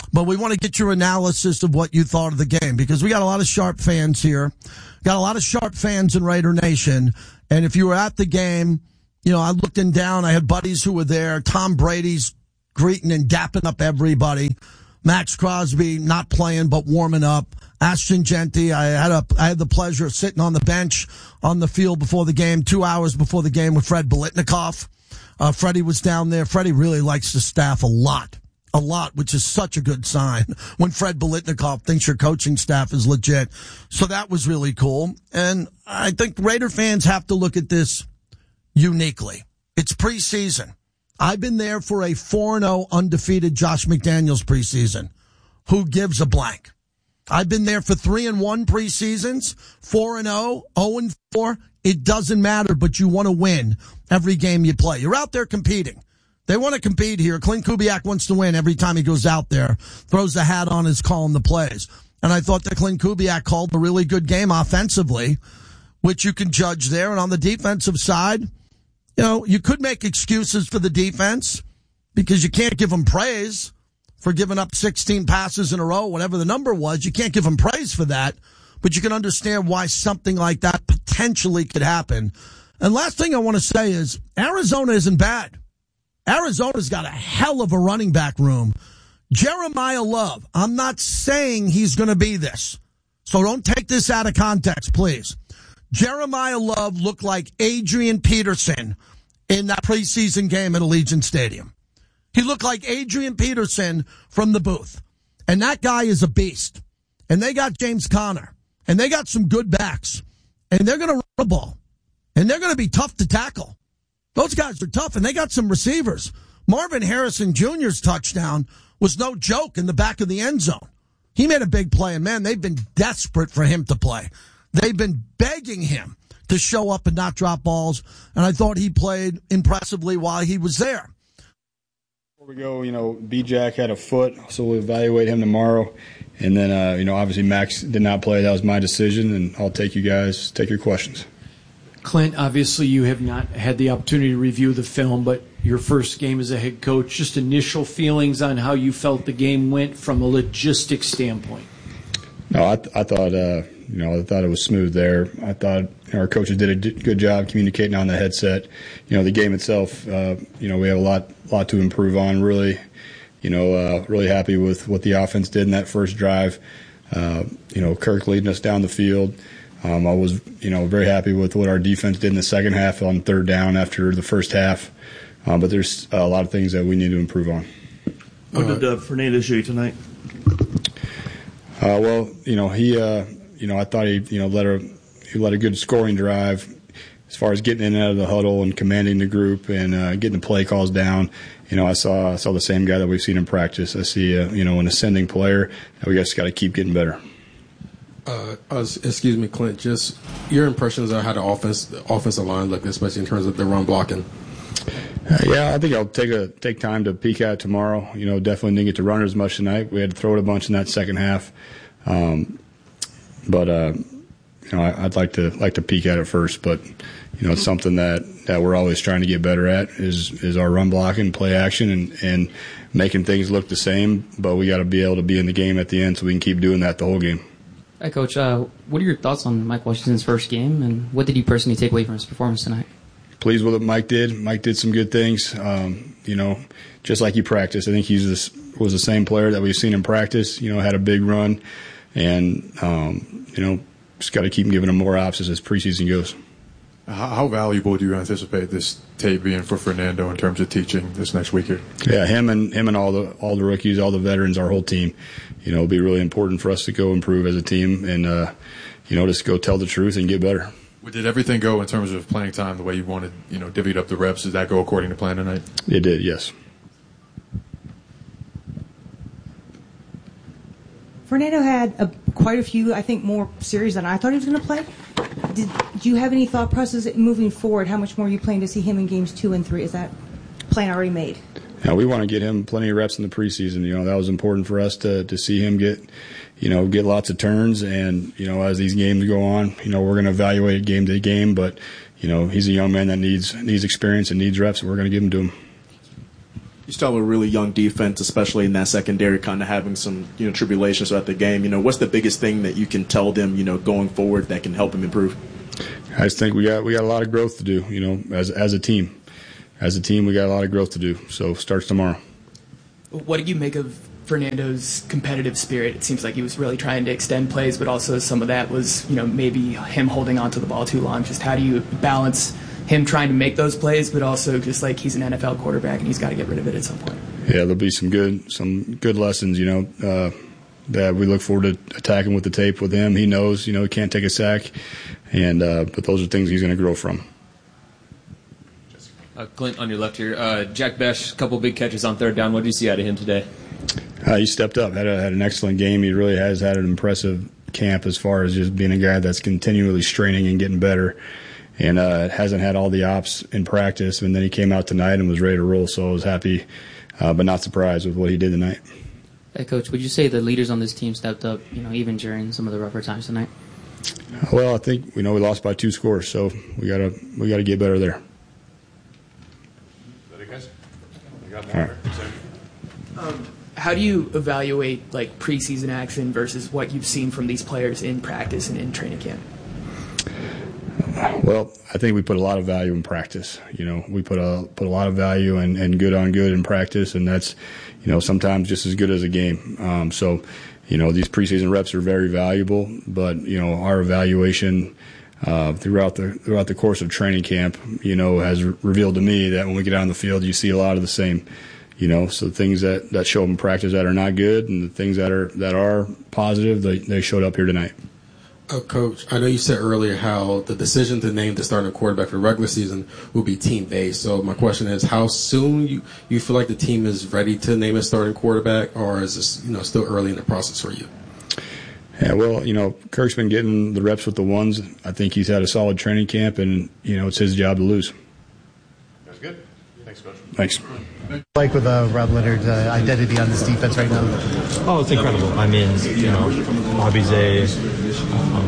S11: but we want to get your analysis of what you thought of the game, because we got a lot of Sharp fans here. Got a lot of Sharp fans in Raider Nation. And if you were at the game, you know, I looked in down. I had buddies who were there. Tom Brady's greeting and dapping up everybody. Max Crosby not playing but warming up. Ashton Genty, I had a, I had the pleasure of sitting on the bench on the field before the game, two hours before the game with Fred Biletnikoff. Uh, Freddie was down there. Freddie really likes the staff a lot, a lot, which is such a good sign when Fred Biletnikoff thinks your coaching staff is legit. So that was really cool. And I think Raider fans have to look at this uniquely. It's preseason. I've been there for a four and oh undefeated Josh McDaniels preseason. Who gives a blank? I've been there for three and one preseasons, four and oh, oh and four. It doesn't matter, but you want to win every game you play. You're out there competing. They want to compete here. Clint Kubiak wants to win every time he goes out there, throws the hat on, is calling the plays. And I thought that Clint Kubiak called a really good game offensively, which you can judge there. And on the defensive side, you know, you could make excuses for the defense because you can't give them praise for giving up sixteen passes in a row, whatever the number was. You can't give them praise for that, but you can understand why something like that potentially could happen. And last thing I want to say is Arizona isn't bad. Arizona's got a hell of a running back room. Jeremiah Love, I'm not saying he's going to be this, so don't take this out of context, please. Jeremiah Love looked like Adrian Peterson in that preseason game at Allegiant Stadium. He looked like Adrian Peterson from the booth. And that guy is a beast. And they got James Conner. And they got some good backs. And they're going to run the ball. And they're going to be tough to tackle. Those guys are tough, and they got some receivers. Marvin Harrison Junior's touchdown was no joke in the back of the end zone. He made a big play, and, man, they've been desperate for him to play. They've been begging him to show up and not drop balls, and I thought he played impressively while he was there.
S14: Before we go, you know, B-Jack had a foot, so we'll evaluate him tomorrow. And then, uh, you know, obviously Max did not play. That was my decision, and I'll take you guys, take your questions.
S15: Clint, obviously you have not had the opportunity to review the film, but your first game as a head coach, just initial feelings on how you felt the game went from a logistics standpoint.
S14: No, I, th- I thought, uh, you know, I thought it was smooth there. I thought you know, our coaches did a d- good job communicating on the headset. You know, the game itself, uh, you know, we have a lot, lot to improve on. Really, you know, uh, really happy with what the offense did in that first drive. Uh, you know, Kirk leading us down the field. Um, I was, you know, very happy with what our defense did in the second half on third down after the first half. Um, but there's a lot of things that we need to improve on.
S16: What did uh, Fernandez show you tonight?
S14: Uh, well, you know, he, uh, you know, I thought he, you know, led a he led a good scoring drive as far as getting in and out of the huddle and commanding the group and uh, getting the play calls down. You know, I saw I saw the same guy that we've seen in practice. I see, uh, you know, an ascending player. We just got to keep getting better.
S17: Uh, uh, excuse me, Clint. Just your impressions of how the offense, the offensive line looked, especially in terms of the run blocking.
S14: Uh, yeah, I think I'll take a take time to peek at it tomorrow. You know, definitely didn't get to run as much tonight. We had to throw it a bunch in that second half, um, but uh, you know, I, I'd like to like to peek at it first. But you know, it's something that, that we're always trying to get better at is is our run blocking, play action, and and making things look the same. But we got to be able to be in the game at the end, so we can keep doing that the whole game.
S18: Hi, Coach. Uh, what are your thoughts on Mike Washington's first game, and what did you personally take away from his performance tonight?
S14: Pleased with what Mike did. Mike did some good things. Um, you know, just like he practiced. I think he was, was the same player that we've seen in practice. You know, had a big run, and um, you know, just got to keep giving him more options as preseason goes.
S19: How, how valuable do you anticipate this tape being for Fernando in terms of teaching this next week here?
S14: Yeah, him and him and all the all the rookies, all the veterans, our whole team. You know, it'll be really important for us to go improve as a team, and uh, you know, just go tell the truth and get better.
S19: Did everything go in terms of playing time the way you wanted? You know, divvied up the reps. Did that go according to plan tonight?
S14: It did, yes.
S20: Fernando had a, quite a few, I think, more series than I thought he was going to play. Did, do you have any thought process moving forward? How much more are you planning to see him in games two and three? Is that plan already made?
S14: Yeah, we want to get him plenty of reps in the preseason. You know, that was important for us to to see him get, you know, get lots of turns. And, you know, as these games go on, you know, we're going to evaluate game to game. But, you know, he's a young man that needs needs experience and needs reps, and we're going to give them to him.
S21: You still have a really young defense, especially in that secondary, kind of having some, you know, tribulations throughout the game. You know, what's the biggest thing that you can tell them, you know, going forward that can help them improve?
S14: I just think we got we got a lot of growth to do, you know, as as a team. As a team, we got a lot of growth to do. So starts tomorrow.
S22: What did you make of Fernando's competitive spirit? It seems like he was really trying to extend plays, but also some of that was, you know, maybe him holding on to the ball too long. Just how do you balance him trying to make those plays, but also just like he's an N F L quarterback and he's got to get rid of it at some point?
S14: Yeah, there'll be some good some good lessons, you know, uh, that we look forward to attacking with the tape with him. He knows, you know, he can't take a sack, and uh, but those are things he's going to grow from.
S23: Uh, Clint, on your left here, uh, Jack Bech, a couple big catches on third down. What did you see out of him today?
S14: Uh, he stepped up, had, a, had an excellent game. He really has had an impressive camp as far as just being a guy that's continually straining and getting better, and uh, hasn't had all the ops in practice. And then he came out tonight and was ready to roll, so I was happy, uh, but not surprised with what he did tonight.
S18: Hey, Coach, would you say the leaders on this team stepped up, you know, even during some of the rougher times tonight?
S14: Well, I think we know we lost by two scores, so we gotta we gotta get better there. All right.
S22: Um, how do you evaluate like preseason action versus what you've seen from these players in practice and in training camp?
S14: Well, I think we put a lot of value in practice. You know, we put a put a lot of value and and good on good in practice, and that's, you know, sometimes just as good as a game. Um, so, you know, these preseason reps are very valuable, but you know, our evaluation uh, throughout the throughout the course of training camp, you know, has re- revealed to me that when we get out on the field, you see a lot of the same. You know, so things that, that show up in practice that are not good, and the things that are that are positive, they they showed up here tonight.
S17: Uh, Coach, I know you said earlier how the decision to name the starting quarterback for regular season will be team-based. So my question is, how soon you, you feel like the team is ready to name a starting quarterback, or is this, you know, still early in the process for you?
S14: Yeah, well, you know, Kirk's been getting the reps with the ones. I think he's had a solid training camp, and, you know, it's his job to lose.
S1: That's good. Thanks, Coach.
S14: Thanks.
S24: Like with uh, Rob Leonard's uh, identity on this defense right now?
S25: Oh, it's incredible. I mean, you know, Bobby's a, um,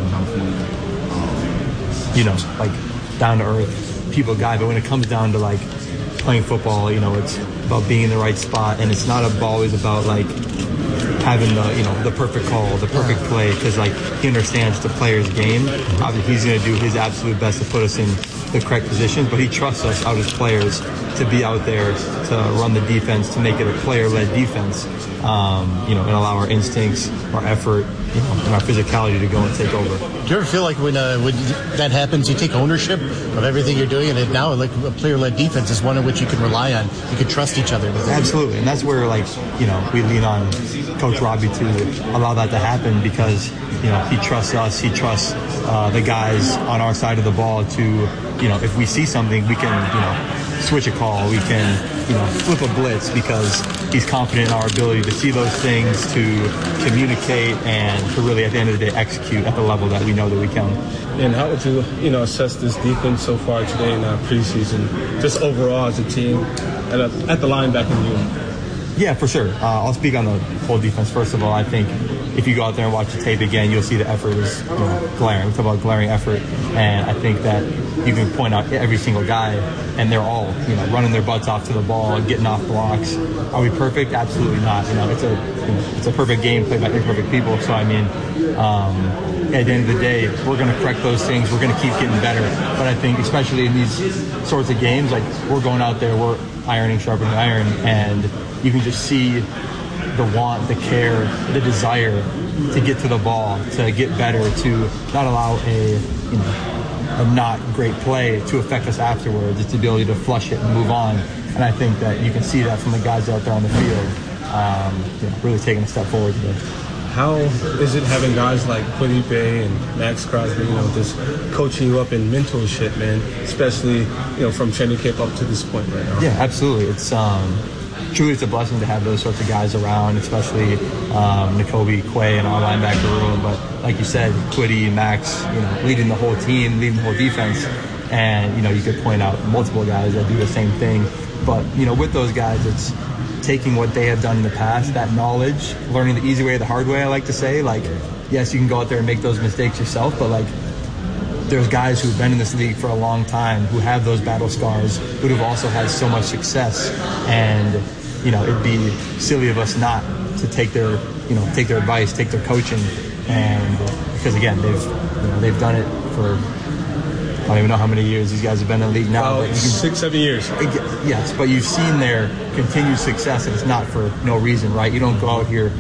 S25: you know, like down-to-earth people guy, but when it comes down to, like, playing football, you know, it's about being in the right spot, and it's not always about, like, having the, you know, the perfect call, the perfect play, because, like, he understands the player's game. Obviously, he's going to do his absolute best to put us in the correct positions, but he trusts us out as players to be out there to run the defense, to make it a player-led defense, um, you know, and allow our instincts, our effort, you know, and our physicality to go and take over.
S24: Do you ever feel like when uh, when that happens, you take ownership of everything you're doing, and it now, like, a player-led defense is one in which you can rely on. You can trust each other.
S25: Absolutely, and that's where, like, you know, we lean on Coach Robbie to allow that to happen, because, you know, he trusts us, he trusts uh, the guys on our side of the ball to, you know, if we see something, we can, you know, switch a call, we can, you know, flip a blitz, because he's confident in our ability to see those things, to communicate, and to really, at the end of the day, execute at the level that we know that we can.
S26: And how would you, you know, assess this defense so far today in our preseason, just overall as a team, at, a, at the linebacking unit?
S25: Yeah, for sure. Uh, I'll speak on the whole defense. First of all, I think if you go out there and watch the tape again, you'll see the effort is, you know, glaring. We talk about glaring effort, and I think that you can point out every single guy, and they're all, you know, running their butts off to the ball, getting off blocks. Are we perfect? Absolutely not. You know, it's a you know, it's a perfect game played by imperfect people. So I mean, um, at the end of the day, we're going to correct those things. We're going to keep getting better. But I think, especially in these sorts of games, like, we're going out there, we're ironing, sharpening iron, and you can just see the want, the care, the desire to get to the ball, to get better, to not allow a, you know, a not great play to affect us afterwards. It's the ability to flush it and move on. And I think that you can see that from the guys out there on the field, um, you know, really taking a step forward today.
S26: How is it having guys like Kwity Paye and Max Crosby, you know, just coaching you up in mentorship, man, especially, you know, from training camp up to this point right now?
S25: Yeah, absolutely. It's um, truly it's a blessing to have those sorts of guys around, especially um, Nakobe, Quay, and our linebacker room. But like you said, Kwity, Max, you know, leading the whole team, leading the whole defense. And, you know, you could point out multiple guys that do the same thing. But, you know, with those guys, it's taking what they have done in the past, that knowledge, learning the easy way, the hard way, I like to say. Like, yes, you can go out there and make those mistakes yourself, but, like, there's guys who've been in this league for a long time, who have those battle scars, but who've also had so much success. And you know, it'd be silly of us not to take their, you know, take their advice, take their coaching, and uh, because again, they've, you know, they've done it for. I don't even know how many years these guys have been in the league now.
S26: Oh, six, seven years.
S25: Yes, but you've seen their continued success, and it's not for no reason, right? You don't go out here